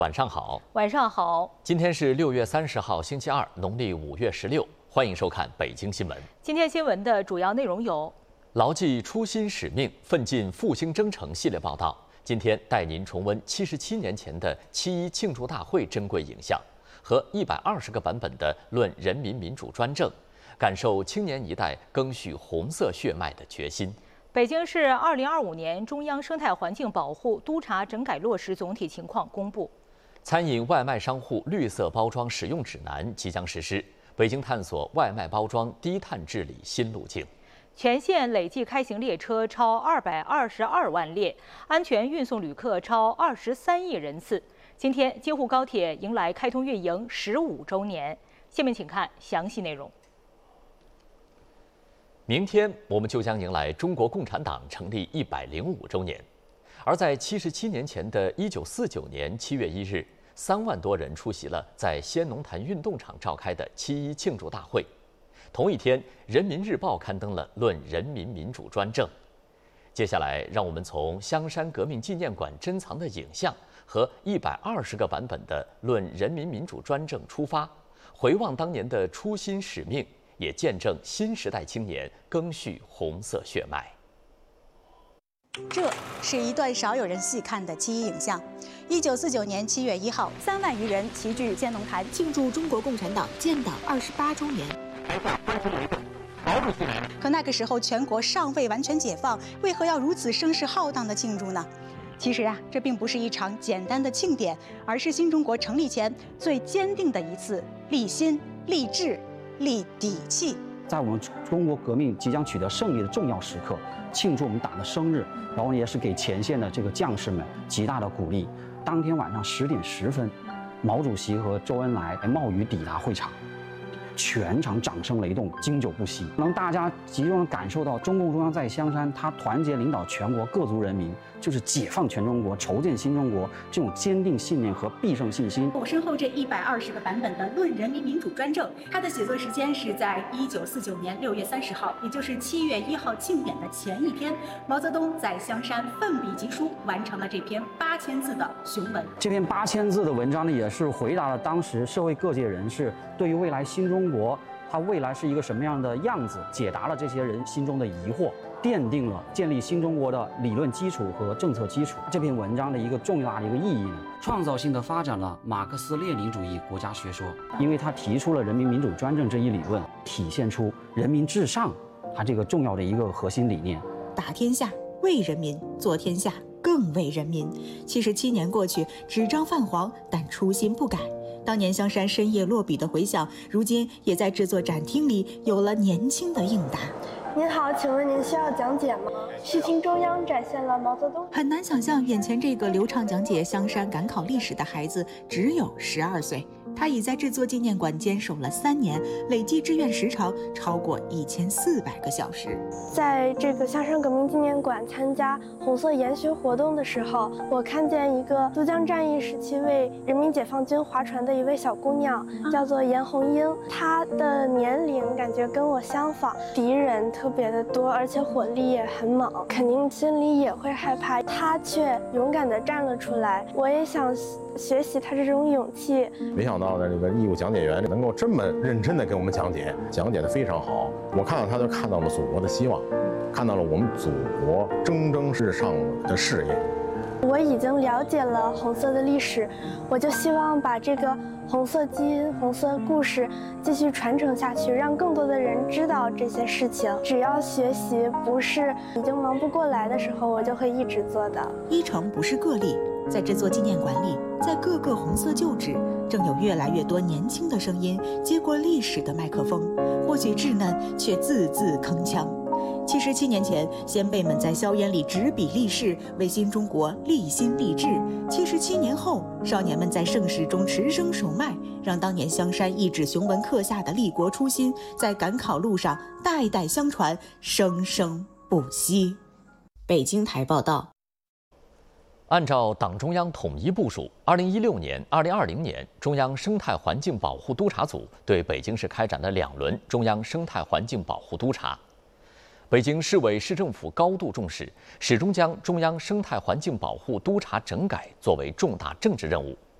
晚上好， 晚上好。 今天是6月30号，星期二，农历5月16，欢迎收看北京新闻。 今天新闻的主要内容有： 牢记初心使命，奋进复兴征程系列报道。今天带您重温77年前的7·1庆祝大会珍贵影像，和120个版本的《论人民民主专政》，感受青年一代赓续红色血脉的决心。 北京市2025年中央生态环境保护督查整改落实总体情况公布。 餐饮外卖商户绿色包装使用指南即将实施，北京探索外卖包装低碳治理新路径。 全线累计开行列车超222万列，安全运送旅客超23亿人次。今天，京沪高铁迎来开通运营15周年。下面请看详细内容。明天，我们就将迎来中国共产党成立105周年。而在77年前的1949年7月1日，3万多人出席了在西安农坛运动场召开的7·1庆祝大会。同一天，《人民日报》刊登了《论人民民主专政》。接下来，让我们从香山革命纪念馆珍藏的影像和120个版本的《论人民民主专政》出发，回望当年的初心使命，也见证新时代青年赓续红色血脉。 这是一段少有人细看的7·1影像。1949年7月1号，3万余人齐聚西安农坛，庆祝中国共产党建党28周年。台下欢呼雷动，毛主席来了。可那个时候，全国尚未完全解放，为何要如此声势浩荡地庆祝呢？其实这并不是一场简单的庆典，而是新中国成立前最坚定的一次立心、立志、立底气。 在我们中国革命即将取得胜利的重要时刻，庆祝我们党的生日，然后也是给前线的这个将士们极大的鼓励。当天晚上10点10分，毛主席和周恩来冒雨抵达会场，全场掌声雷动，经久不息，能大家集中地感受到中共中央在香山，他团结领导全国各族人民，就是解放全中国、筹建新中国这种坚定信念和必胜信心。 我身后这120个版本的《论人民民主专政》，它的写作时间是在1949年6月30号，也就是7月1号庆典的前一天，毛泽东在香山奋笔疾书，完成了这篇8000字的雄文。 这篇8000字的文章呢，也是回答了当时社会各界人士对于未来新中国它未来是一个什么样的样子，解答了这些人心中的疑惑，奠定了建立新中国的理论基础和政策基础。这篇文章的一个重大的一个意义呢，创造性的发展了马克思列宁主义国家学说，因为他提出了人民民主专政这一理论，体现出人民至上它这个重要的一个核心理念。 打天下为人民，做天下更为人民。77年过去，纸张泛黄，但初心不改。当年香山深夜落笔的回响，如今也在这座展厅里有了年轻的应答。 您好，请问您需要讲解吗？序厅中央展现了毛泽东。 很难想象，眼前这个流畅讲解香山赶考历史的孩子只有12岁，他已在这座纪念馆坚守了3年，累计志愿时长超过1400个小时。 在这个香山革命纪念馆参加红色研学活动的时候，我看见一个都江战役时期为人民解放军划船的一位小姑娘，叫做严红英。她的年龄感觉跟我相仿，敌人特别的多，而且火力也很猛，肯定心里也会害怕。她却勇敢地站了出来，我也想学习她这种勇气。 没想到的这个义务讲解员能够这么认真地给我们讲解，讲解得非常好。我看到他就看到了祖国的希望，看到了我们祖国蒸蒸日上的事业。 我已经了解了红色的历史，我就希望把这个红色基因、红色故事继续传承下去，让更多的人知道这些事情。只要学习不是已经忙不过来的时候，我就会一直做的。 一城不是个例，在这座纪念馆里，在各个红色旧址，正有越来越多年轻的声音接过历史的麦克风，或许稚嫩，却字字铿锵。77年前，先辈们在硝烟里执笔立誓，为新中国立心立志。77年后，少年们在盛世中持声守脉，让当年香山一纸雄文刻下的立国初心，在赶考路上代代相传，生生不息。北京台报道。 按照党中央统一部署，2016年、2020年，中央生态环境保护督察组对北京市开展了2轮中央生态环境保护督查。北京市委市政府高度重视，始终将中央生态环境保护督查整改作为重大政治任务，